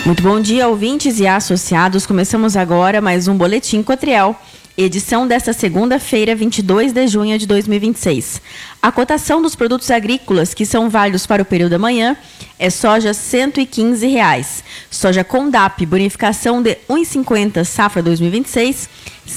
Muito bom dia, ouvintes e associados. Começamos agora mais um Boletim Cotriel, edição desta segunda-feira, 22 de junho de 2026. A cotação dos produtos agrícolas que são válidos para o período da manhã é soja R$ 115. Soja Condap, bonificação de 1,50, safra 2026, R$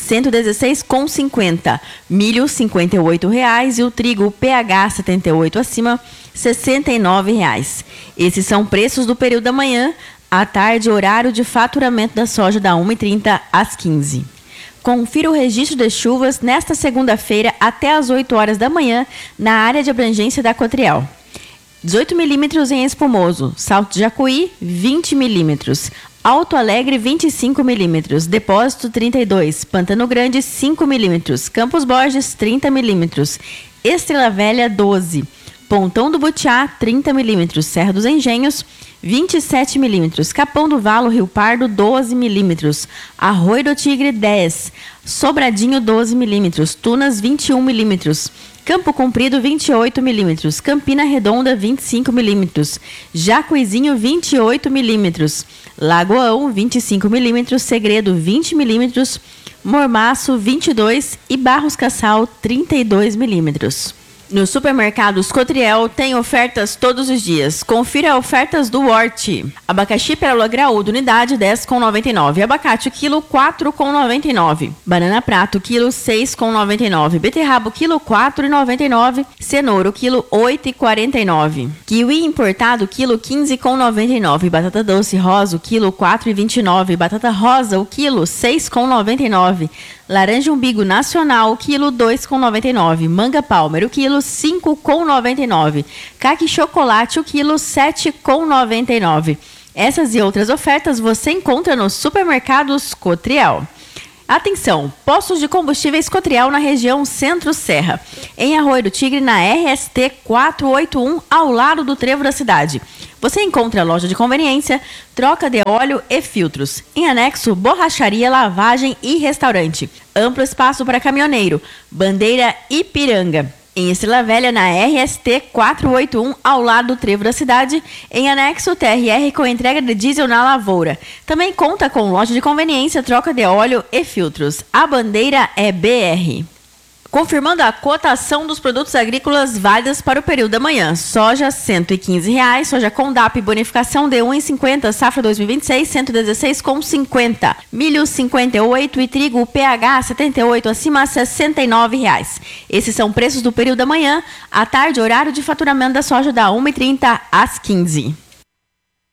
116,50. Milho, R$ 58,00 e o trigo PH 78 acima, R$ 69,00. Esses são preços do período da manhã. À tarde, horário de faturamento da soja da 1h30 às 15h. Confira o registro de chuvas nesta segunda-feira até às 8 horas da manhã na área de abrangência da Cotriel. 18 milímetros em Espumoso, Salto de Jacuí, 20 milímetros. Alto Alegre, 25 milímetros. Depósito, 32. Pantano Grande, 5 milímetros. Campos Borges, 30 milímetros. Estrela Velha, 12. Pontão do Butiá, 30 milímetros. Serra dos Engenhos, 27 milímetros. Capão do Valo, Rio Pardo, 12 milímetros. Arroio do Tigre, 10. Sobradinho, 12 milímetros. Tunas, 21 milímetros. Campo Comprido, 28 milímetros. Campina Redonda, 25 milímetros. Jacuizinho, 28 milímetros. Lagoão, 25 milímetros. Segredo, 20 milímetros. Mormaço, 22. E Barros Cassal, 32 milímetros. Nos supermercados Cotriel tem ofertas todos os dias. Confira ofertas do Horti. Abacaxi pérola graúdo, unidade 10,99. Abacate, quilo 4,99. Banana prato, quilo 6,99. Beterraba, quilo 4,99. Cenoura, quilo 8,49. Kiwi importado, quilo 15,99. Batata doce rosa, quilo 4,29. Batata rosa, o quilo 6,99. Laranja umbigo nacional, quilo 2,99. Manga palmer, o quilo 5,99. Caqui chocolate, o quilo 7,99. Essas e outras ofertas você encontra nos supermercados Cotriel. Atenção, postos de combustíveis Cotriel na região Centro-Serra. Em Arroio do Tigre, na RST 481, ao lado do trevo da cidade. Você encontra loja de conveniência, troca de óleo e filtros. Em anexo, borracharia, lavagem e restaurante. Amplo espaço para caminhoneiro. Bandeira Ipiranga. Em Estrela Velha, na RST 481, ao lado do trevo da cidade. Em anexo, TRR com entrega de diesel na lavoura. Também conta com loja de conveniência, troca de óleo e filtros. A bandeira é BR. Confirmando a cotação dos produtos agrícolas válidas para o período da manhã. Soja, R$ 115,00. Soja Condap, bonificação de 1,50. Safra 2026, R$ 116,50. Milho, 58 e trigo PH 78 acima, R$ 69,00. Esses são preços do período da manhã. À tarde, horário de faturamento da soja da 1h30 às 15h.